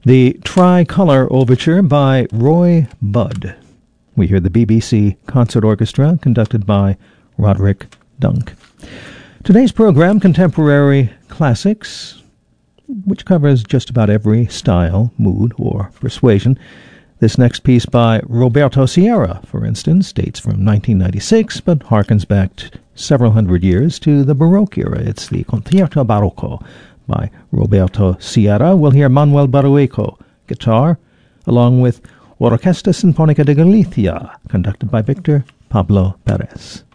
The Tricolor Overture by Roy Budd. We hear the BBC Concert Orchestra, conducted by Roderick Dunk. Today's program, Contemporary Classics, which covers just about every style, mood, or persuasion. This next piece by Roberto Sierra, for instance, dates from 1996, but harkens back several hundred years to the Baroque era. It's the Concierto Barocco by Roberto Sierra. We'll hear Manuel Barrueco, guitar, along with Orquesta Sinfónica de Galicia, conducted by Victor Pablo Perez.